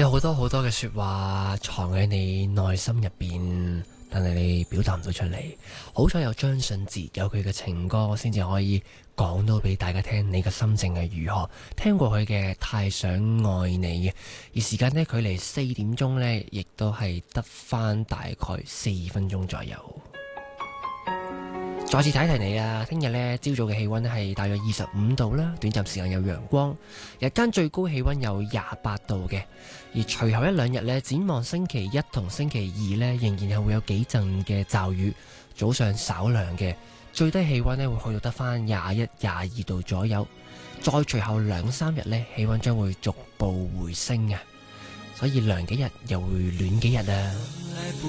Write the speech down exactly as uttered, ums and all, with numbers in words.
有好多好多嘅說話藏喺你內心入邊，但係你表達唔到出嚟。好彩有張信哲有佢嘅情歌，先至可以講到俾大家聽你嘅心情係如何。聽過佢嘅《太想愛你》，而時間呢，距離四點鐘呢，亦都係得翻大概四分鐘左右。再次提提你啊，聽日呢朝早嘅氣溫係大約二十五度啦，短暫時間有陽光，日間最高氣溫有廿八度嘅。而隨後一兩日呢，展望星期一同星期二呢，仍然係會有幾陣嘅驟雨，早上稍涼嘅，最低氣溫呢會去到得翻廿一、廿二度左右。再隨後兩三日呢，氣溫將會逐步回升啊，所以涼幾日又會暖幾日啊。